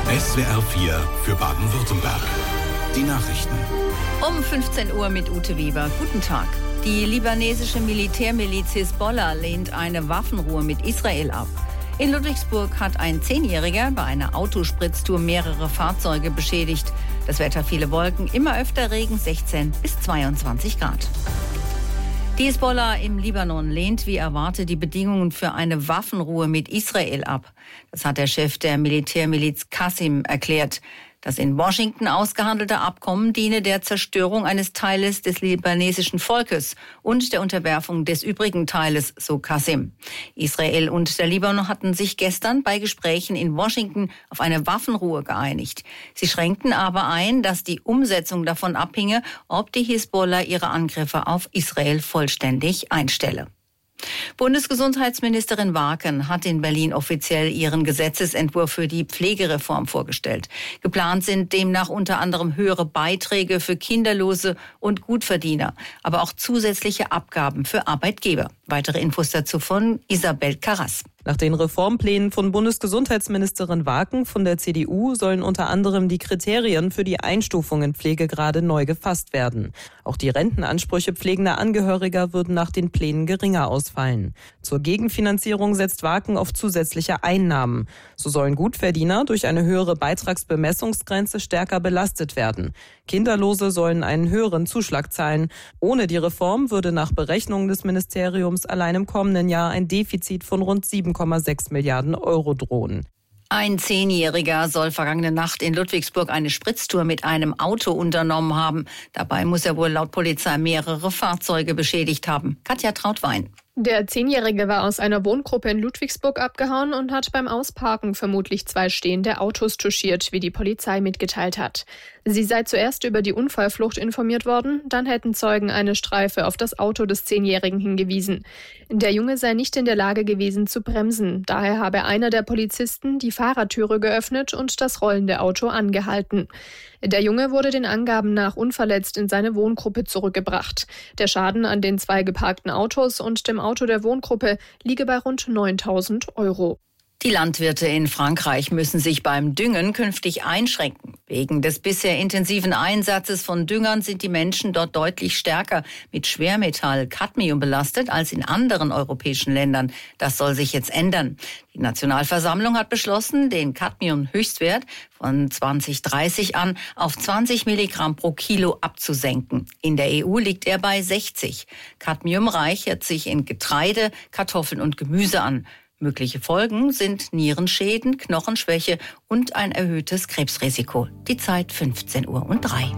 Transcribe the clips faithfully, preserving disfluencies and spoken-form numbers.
S W R vier für Baden-Württemberg. Die Nachrichten. Um fünfzehn Uhr mit Ute Weber. Guten Tag. Die libanesische Militärmiliz Hisbollah lehnt eine Waffenruhe mit Israel ab. In Ludwigsburg hat ein Zehnjähriger bei einer Autospritztour mehrere Fahrzeuge beschädigt. Das Wetter: viele Wolken, immer öfter Regen, sechzehn bis zweiundzwanzig Grad. Die Hisbollah im Libanon lehnt wie erwartet die Bedingungen für eine Waffenruhe mit Israel ab. Das hat der Chef der Militärmiliz Qassim erklärt. Das in Washington ausgehandelte Abkommen diene der Zerstörung eines Teiles des libanesischen Volkes und der Unterwerfung des übrigen Teiles, so Qassim. Israel und der Libanon hatten sich gestern bei Gesprächen in Washington auf eine Waffenruhe geeinigt. Sie schränkten aber ein, dass die Umsetzung davon abhinge, ob die Hisbollah ihre Angriffe auf Israel vollständig einstelle. Bundesgesundheitsministerin Waken hat in Berlin offiziell ihren Gesetzesentwurf für die Pflegereform vorgestellt. Geplant sind demnach unter anderem höhere Beiträge für Kinderlose und Gutverdiener, aber auch zusätzliche Abgaben für Arbeitgeber. Weitere Infos dazu von Isabel Karras. Nach den Reformplänen von Bundesgesundheitsministerin Waken von der C D U sollen unter anderem die Kriterien für die Einstufung in Pflegegrade neu gefasst werden. Auch die Rentenansprüche pflegender Angehöriger würden nach den Plänen geringer ausfallen. Zur Gegenfinanzierung setzt Waken auf zusätzliche Einnahmen. So sollen Gutverdiener durch eine höhere Beitragsbemessungsgrenze stärker belastet werden. Kinderlose sollen einen höheren Zuschlag zahlen. Ohne die Reform würde nach Berechnungen des Ministeriums allein im kommenden Jahr ein Defizit von rund sieben Komma sechs Milliarden Euro drohen. Ein Zehnjähriger soll vergangene Nacht in Ludwigsburg eine Spritztour mit einem Auto unternommen haben. Dabei muss er wohl laut Polizei mehrere Fahrzeuge beschädigt haben. Katja Trautwein. Der Zehnjährige war aus einer Wohngruppe in Ludwigsburg abgehauen und hat beim Ausparken vermutlich zwei stehende Autos touchiert, wie die Polizei mitgeteilt hat. Sie sei zuerst über die Unfallflucht informiert worden, dann hätten Zeugen eine Streife auf das Auto des Zehnjährigen hingewiesen. Der Junge sei nicht in der Lage gewesen zu bremsen, daher habe einer der Polizisten die Fahrertüre geöffnet und das rollende Auto angehalten. Der Junge wurde den Angaben nach unverletzt in seine Wohngruppe zurückgebracht. Der Schaden an den zwei geparkten Autos und dem Auto der Wohngruppe liege bei rund neuntausend Euro. Die Landwirte in Frankreich müssen sich beim Düngen künftig einschränken. Wegen des bisher intensiven Einsatzes von Düngern sind die Menschen dort deutlich stärker mit Schwermetall Cadmium belastet als in anderen europäischen Ländern. Das soll sich jetzt ändern. Die Nationalversammlung hat beschlossen, den Cadmium-Höchstwert von zwanzig dreißig an auf zwanzig Milligramm pro Kilo abzusenken. In der E U liegt er bei sechzig. Cadmium reichert sich in Getreide, Kartoffeln und Gemüse an. Mögliche Folgen sind Nierenschäden, Knochenschwäche und ein erhöhtes Krebsrisiko. Die Zeit fünfzehn Uhr und drei.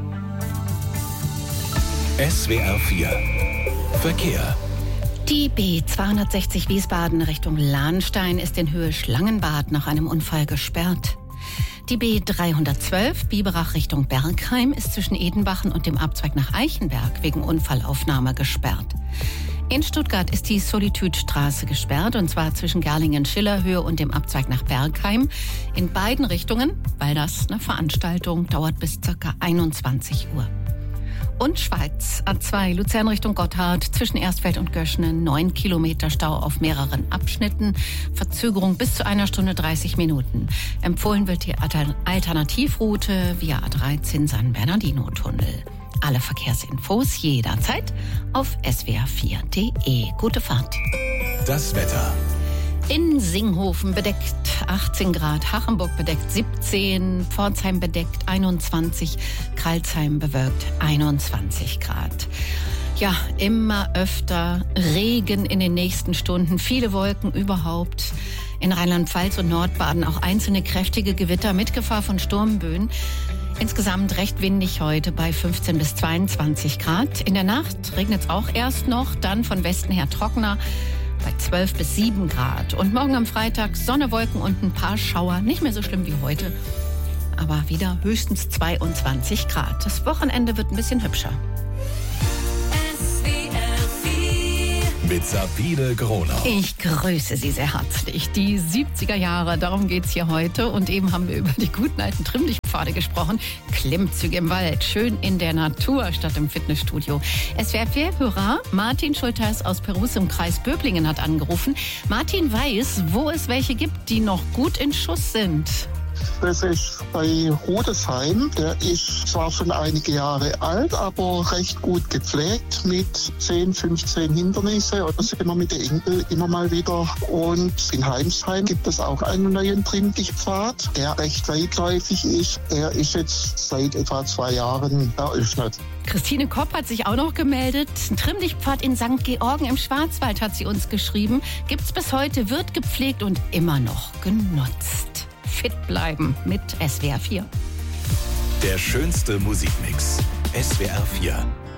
S W R vier Verkehr. Die B zweihundertsechzig Wiesbaden Richtung Lahnstein ist in Höhe Schlangenbad nach einem Unfall gesperrt. Die B dreihundertzwölf Biberach Richtung Bergheim ist zwischen Edenbachen und dem Abzweig nach Eichenberg wegen Unfallaufnahme gesperrt. In Stuttgart ist die Solitude-Straße gesperrt, und zwar zwischen Gerlingen-Schillerhöhe und dem Abzweig nach Bergheim in beiden Richtungen, weil das eine Veranstaltung dauert bis ca. einundzwanzig Uhr. Und Schweiz, A zwei Luzern Richtung Gotthard, zwischen Erstfeld und Göschenen, neun Kilometer Stau auf mehreren Abschnitten, Verzögerung bis zu einer Stunde dreißig Minuten. Empfohlen wird die Alternativroute via A dreizehn San Bernardino-Tunnel. Alle Verkehrsinfos jederzeit auf S W R vier Punkt de. Gute Fahrt. Das Wetter. In Singhofen bedeckt achtzehn Grad, Hachenburg bedeckt siebzehn, Pforzheim bedeckt einundzwanzig, Kralsheim bewölkt einundzwanzig Grad. Ja, immer öfter Regen in den nächsten Stunden, viele Wolken überhaupt. In Rheinland-Pfalz und Nordbaden auch einzelne kräftige Gewitter mit Gefahr von Sturmböen. Insgesamt recht windig heute bei fünfzehn bis zweiundzwanzig Grad. In der Nacht regnet es auch erst noch, dann von Westen her trockener bei zwölf bis sieben Grad. Und morgen am Freitag Sonne, Wolken und ein paar Schauer. Nicht mehr so schlimm wie heute, aber wieder höchstens zweiundzwanzig Grad. Das Wochenende wird ein bisschen hübscher. Mit Sabine Gronau. Ich grüße Sie sehr herzlich. Die siebziger Jahre, darum geht's hier heute. Und eben haben wir über die guten alten Trimmlichtpfade gesprochen. Klimmzüge im Wald, schön in der Natur statt im Fitnessstudio. S W R vier-Hörer Martin Schulteis aus Perus im Kreis Böblingen hat angerufen. Martin weiß, wo es welche gibt, die noch gut in Schuss sind. Das ist bei Rudesheim. Der ist zwar schon einige Jahre alt, aber recht gut gepflegt mit zehn, fünfzehn Hindernisse. Oder sind wir mit den Enkel immer mal wieder. Und in Heimsheim gibt es auch einen neuen Trimmlichtpfad, der recht weitläufig ist. Der ist jetzt seit etwa zwei Jahren eröffnet. Christine Kopp hat sich auch noch gemeldet. Ein Trimmlichtpfad in Sankt Georgen im Schwarzwald, hat sie uns geschrieben. Gibt's bis heute, wird gepflegt und immer noch genutzt. Fit bleiben mit S W R vier. Der schönste Musikmix. S W R vier.